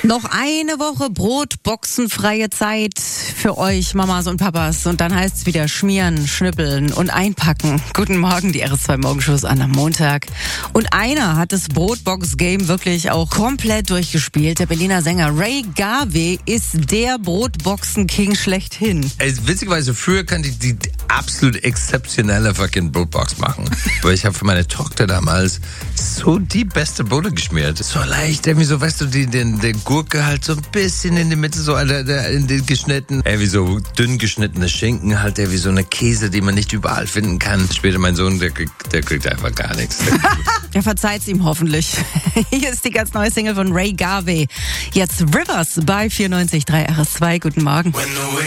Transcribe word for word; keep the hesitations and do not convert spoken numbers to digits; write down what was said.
Noch eine Woche brotboxenfreie Zeit für euch, Mamas und Papas. Und dann heißt es wieder schmieren, schnippeln und einpacken. Guten Morgen, die R S zwei Morgenshows an am Montag. Und einer hat das Brotbox-Game wirklich auch komplett durchgespielt. Der Berliner Sänger Ray Garvey ist der Brotboxen-King schlechthin. Ey, witzigerweise, früher kannte ich die absolut exzeptionelle fucking Brotbox machen. Weil ich habe für meine Tochter damals so die beste Brote geschmiert. So leicht, irgendwie so, weißt du, die, den, der Gurke halt so ein bisschen in die Mitte, so der, der, in den geschnitten. Irgendwie so dünn geschnittene Schinken, halt irgendwie so eine Käse, die man nicht überall finden kann. Später mein Sohn, der, der kriegt einfach gar nichts. Er verzeiht's ihm hoffentlich. Hier ist die ganz neue Single von Ray Garvey. Jetzt Rivers bei vierundneunzig Komma drei R S zwei. Guten Morgen.